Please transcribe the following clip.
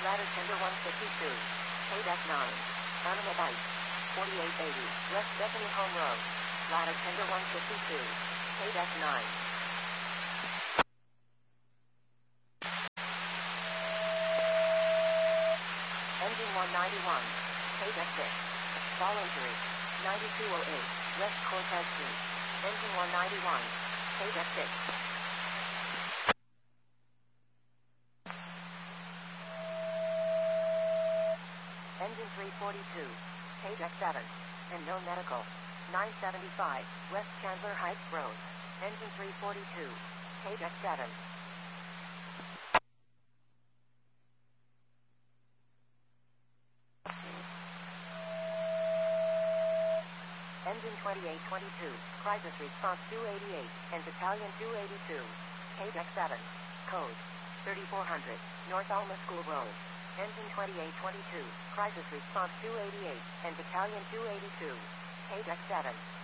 Ladder Tender 152. Paydeck 9. Animal Bite. 4880. West Bethany Home Road. Ladder Tender 152. Paydeck 9. Engine 191. Paydeck 6. Ball injury. 9208. West Cortez Street. Engine 191. Paydeck 6. Engine 342. Paydeck 7. And no medical. 975. West Chandler Heights Road. Engine 342. Paydeck 7. Engine 2822. Crisis Response 288 and Battalion 282. Paydeck 7. Code 3400. North Alma School Road. Engine 2822. Crisis Response 288 and Battalion 282. Paydeck 7.